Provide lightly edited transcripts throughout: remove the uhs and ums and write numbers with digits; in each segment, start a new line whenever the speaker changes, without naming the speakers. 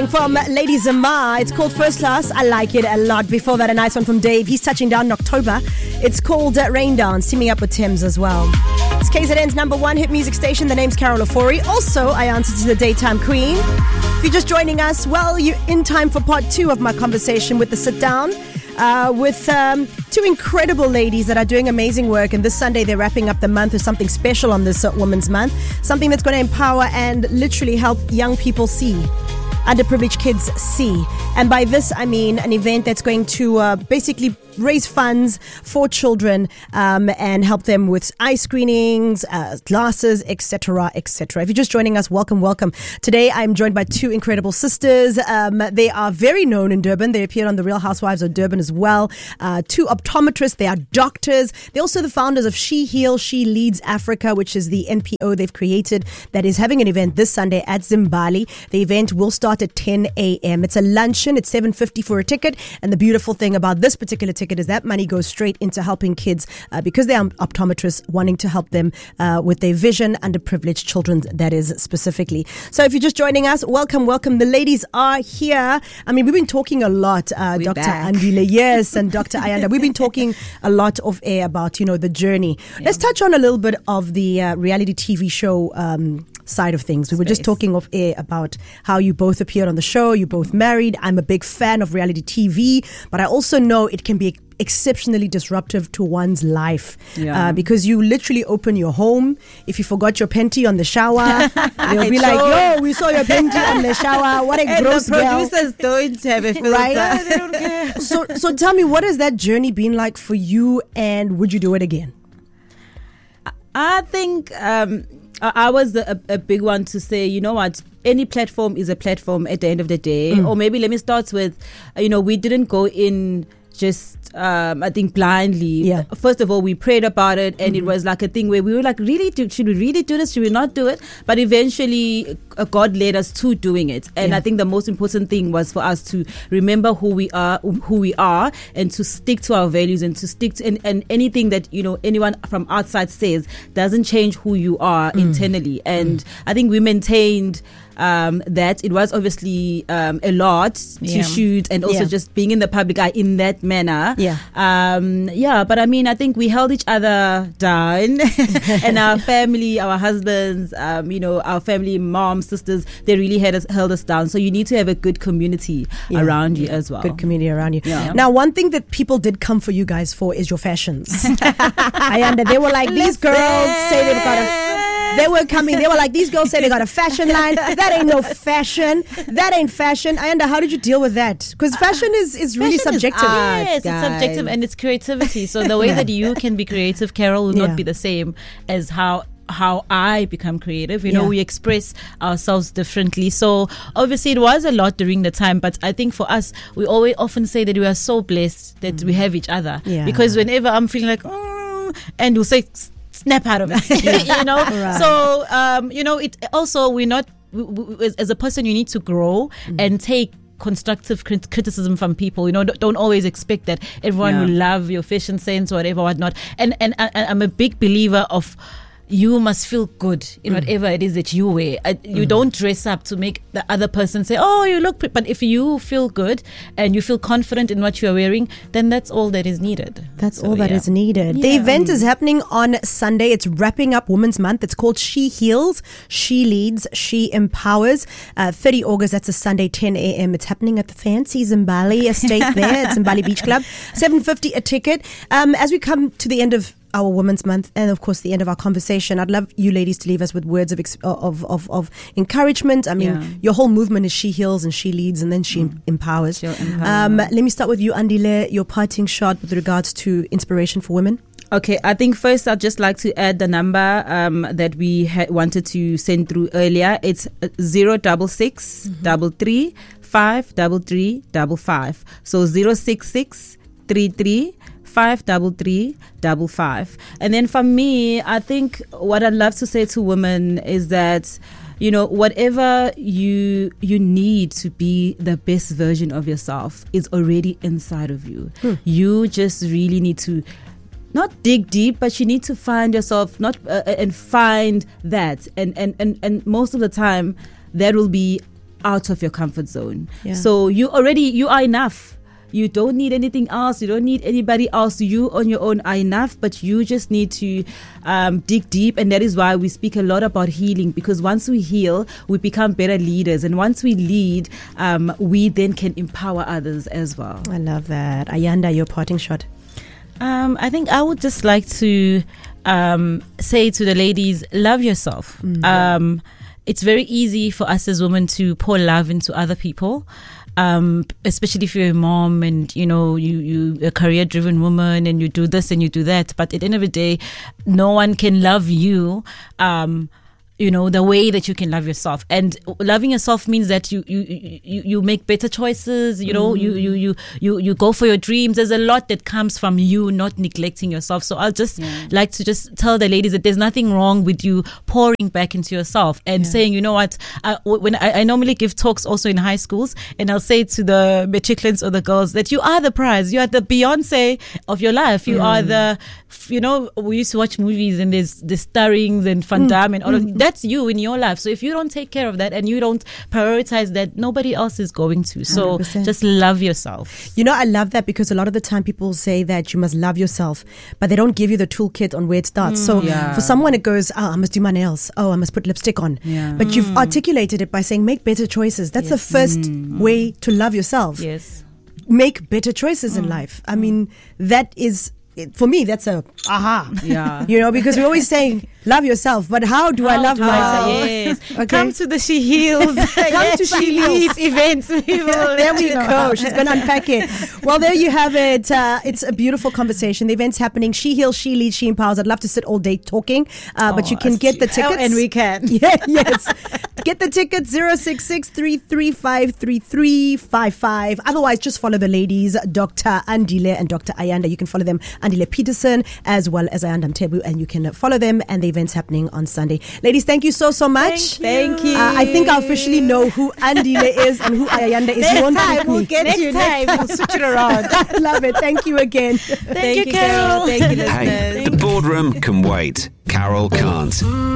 coming from Lady Zama. It's called First Class. I like it a lot. Before that, a nice one from Dave. He's touching down in October. It's called Rain Dance, teaming up with Thames as well. It's KZN's number one hit music station. The name's Carol Ofori. Also, I answer to the Daytime Queen. If you're just joining us, well, you're in time for part 2 of my conversation with the sit down with 2 incredible ladies that are doing amazing work. And this Sunday, they're wrapping up the month with something special on this Women's Month. Something that's going to empower and literally help young people see. Underprivileged kids see. And by this, I mean an event that's going to basically raise funds for children and help them with eye screenings, glasses, etc., etc. If you're just joining us, welcome. Today, I'm joined by 2 incredible sisters. They are very known in Durban. They appeared on The Real Housewives of Durban as well. 2 optometrists. They are doctors. They're also the founders of She Heals, She Leads Africa, which is the NPO they've created that is having an event this Sunday at Zimbali. The event will start at 10 a.m. It's a luncheon. It's $7.50 for a ticket. And the beautiful thing about this particular ticket is that money goes straight into helping kids because they are optometrists wanting to help them with their vision, underprivileged children, that is specifically. So if you're just joining us, welcome. The ladies are here. I mean, we've been talking a lot, Dr. Andile, yes, and Dr. Ayanda. We've been talking a lot off air about, the journey. Yeah. Let's touch on a little bit of the reality TV show side of things. We were just talking off air about how you both appeared on the show. You're both married. I'm a big fan of reality TV, but I also know it can be exceptionally disruptive to one's life because you literally open your home. If you forgot your panty on the shower, they'll be like, yo, we saw your panty on the shower. What a gross
the producers don't have a filter.
Right?
They don't care.
So tell me, what has that journey been like for you, and would you do it again?
I think I was a big one to say, you know what, any platform is a platform at the end of the day. Or maybe let me start with, we didn't go in just I think blindly. Yeah. First of all, we prayed about it, and it was like a thing where we were like, should we really do this? Should we not do it? But eventually, God led us to doing it. And I think the most important thing was for us to remember who we are, and to stick to our values, and to stick to and anything that anyone from outside says doesn't change who you are internally. And I think we maintained that. It was obviously a lot to shoot, and also just being in the public eye in that manner. But I mean, I think we held each other down and our family, our husbands, our family, moms, sisters, they really held us down. So you need to have a good community around you as well.
Good community around you. Now, one thing that people did come for you guys for is your fashions. They were like, these girls say they've got a... They were like, these girls say they got a fashion line. That ain't no fashion. That ain't fashion. Ayanda, how did you deal with that? Because fashion is really subjective.
Yes, it's subjective, and it's creativity. So the way that you can be creative, Carol, will not be the same as how I become creative. We express ourselves differently. So obviously it was a lot during the time, but I think for us, we always often say that we are so blessed that we have each other. Because whenever I'm feeling like, and we'll say, snap out of it,
Right.
So it also, we're not, as a person, you need to grow and take constructive criticism from people. Don't always expect that everyone will love your fashion sense or whatnot. And I'm a big believer of, you must feel good in whatever it is that you wear. You don't dress up to make the other person say, oh, you look pretty. But if you feel good and you feel confident in what you're wearing, then that's all that is needed.
That's all that is needed. The event is happening on Sunday. It's wrapping up Women's Month. It's called She Heals, She Leads, She Empowers. 30 August, that's a Sunday, 10 a.m. It's happening at the fancy Zimbali estate there at Zimbali Beach Club. $7.50 a ticket. As we come to the end of our Women's Month, and of course the end of our conversation, I'd love you ladies to leave us with words of encouragement. I mean, your whole movement is She Heals and She Leads, and then She Empowers. Let me start with you, Andile, your parting shot with regards to inspiration for women.
Okay, I think first I'd just like to add the number that we wanted to send through earlier. It's 066 33 533 55. So 066 33 53355. And then for me, I think what I'd love to say to women is that, whatever you need to be the best version of yourself is already inside of you. You just really need to not dig deep, but you need to find yourself, and find that. And most of the time, that will be out of your comfort zone.
Yeah.
So you are enough. You don't need anything else. You don't need anybody else. You on your own are enough, but you just need to dig deep. And that is why we speak a lot about healing, because once we heal, we become better leaders. And once we lead, we then can empower others as well.
I love that. Ayanda, your parting shot.
I think I would just like to say to the ladies, love yourself. It's very easy for us as women to pour love into other people. Especially if you're a mom and you a career driven woman and you do this and you do that, but at the end of the day, no one can love you the way that you can love yourself. And loving yourself means that you make better choices, you go for your dreams. There's a lot that comes from you not neglecting yourself. So I'll just like to just tell the ladies that there's nothing wrong with you pouring back into yourself and saying, you know what, when I normally give talks also in high schools, and I'll say to the matriculants or the girls that you are the prize, you are the Beyonce of your life, you are the, we used to watch movies and there's the starrings and Van Damme and all of that. That's you in your life. So if you don't take care of that and you don't prioritize that, nobody else is going to. So
100%.
Just love yourself.
I love that, because a lot of the time people say that you must love yourself, but they don't give you the toolkit on where it starts. So for someone it goes, I must do my nails. I must put lipstick on. Yeah. But you've articulated it by saying make better choices. That's the first way to love yourself.
Yes.
Make better choices in life. I mean, that is... For me, that's a aha.
Yeah.
Because we're always saying love yourself, but how do I love myself?
Yes.
Okay.
Come to the She Heals.
Come to She Heals
events.
There we go. She's going to unpack it. Well, there you have it. It's a beautiful conversation. The event's happening. She Heals, She Leads, She Empowers. I'd love to sit all day talking, but you can get the tickets.
And we can.
Yes. Get the tickets, 066-335-3355. Otherwise, just follow the ladies, Dr. Andile and Dr. Ayanda. You can follow them, Andile Peterson, as well as Ayanda Mtebu, and you can follow them, and the event's happening on Sunday. Ladies, thank you so much.
Thank you.
I think I officially know who Andile is and who Ayanda is.
Next time, we'll get you. Next time, we'll switch it around.
I love it. Thank you again.
Thank you, Carol. Thank you, listeners.
Hey, the boardroom can wait. Carol can't.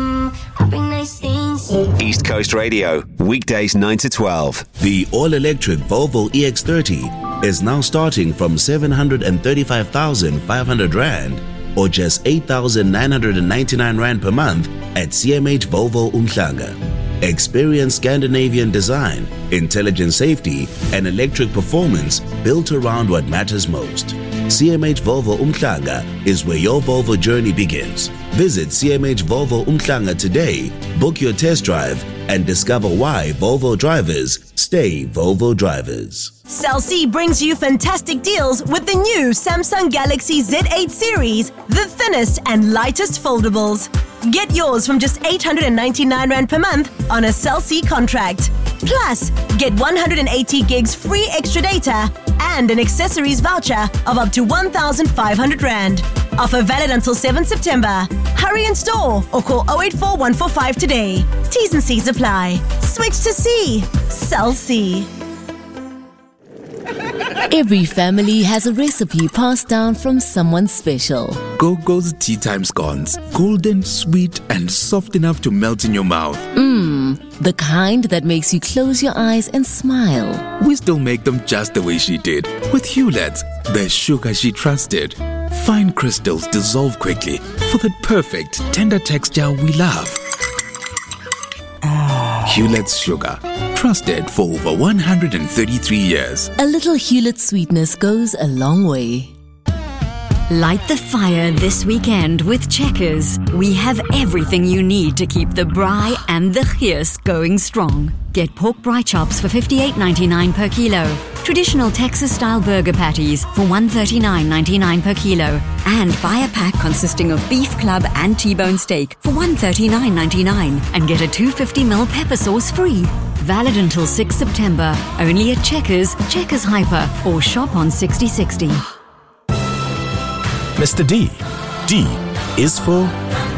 East Coast Radio, weekdays 9 to 12.
The all-electric Volvo EX30 is now starting from 735,500 Rand or just 8,999 Rand per month at CMH Volvo Umhlanga. Experience Scandinavian design, intelligent safety, and electric performance built around what matters most. CMH Volvo Umhlanga is where your Volvo journey begins. Visit CMH Volvo Umhlanga today, book your test drive, and discover why Volvo drivers stay Volvo drivers.
Cell C brings you fantastic deals with the new Samsung Galaxy Z8 series, the thinnest and lightest foldables. Get yours from just 899 Rand per month on a Cell C contract. Plus, get 180 gigs free extra data and an accessories voucher of up to 1,500 Rand. Offer valid until 7 September. Hurry in store or call 084 145 today. T's and C's apply. Switch to C. Cell C.
Every family has a recipe passed down from someone special.
Gogo's tea time scones. Golden, sweet, and soft enough to melt in your mouth.
The kind that makes you close your eyes and smile.
We still make them just the way she did. With Hewlett's, the sugar she trusted. Fine crystals dissolve quickly for that perfect, tender texture we love. Hewlett's sugar. Trusted for over 133 years.
A little Hewlett sweetness goes a long way.
Light the fire this weekend with Checkers. We have everything you need to keep the braai and the gees going strong. Get pork braai chops for $58.99 per kilo. Traditional Texas-style burger patties for $139.99 per kilo. And buy a pack consisting of beef club and T-bone steak for $139.99 and get a 250ml pepper sauce free. Valid until 6 September. Only at Checkers, Checkers Hyper, or shop on 6060.
Mr. D. D is for...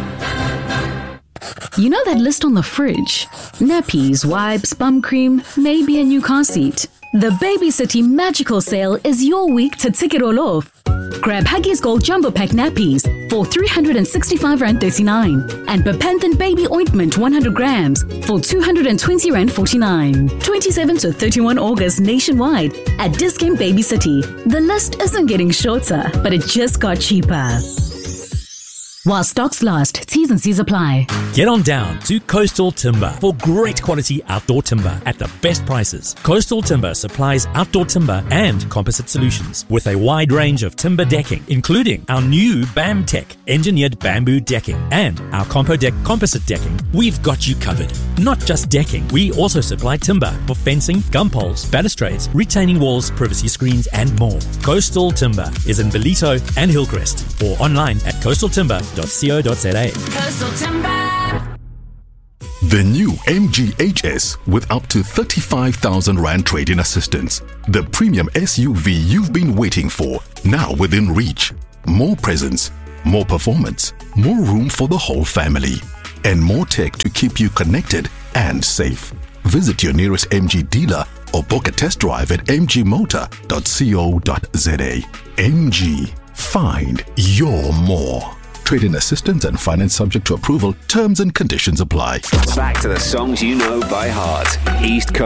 You know that list on the fridge? Nappies, wipes, bum cream, maybe a new car seat. The Baby City Magical Sale is your week to tick it all off. Grab Haggis Gold Jumbo Pack nappies, for 365 Rand 39. And Bepanthen Baby Ointment 100 grams for 220 Rand 49. 27 to 31 August nationwide at Dis-Chem Baby City. The list isn't getting shorter, but it just got cheaper. While stocks last, T's and C's apply.
Get on down to Coastal Timber for great quality outdoor timber at the best prices. Coastal Timber supplies outdoor timber and composite solutions with a wide range of timber decking, including our new BAMTech engineered bamboo decking and our CompoDeck composite decking. We've got you covered. Not just decking, we also supply timber for fencing, gum poles, balustrades, retaining walls, privacy screens, and more. Coastal Timber is in Ballito and Hillcrest or online at coastaltimber.co.za.
Coastal Timber.
The new MGHS with up to 35,000 Rand trade-in assistance. The premium SUV you've been waiting for, now within reach. More presence, more performance, more room for the whole family, and more tech to keep you connected and safe. Visit your nearest MG dealer or book a test drive at mgmotor.co.za. MG, find your more. Trade-in assistance and finance subject to approval. Terms and conditions apply.
Back to the songs you know by heart. East Coast.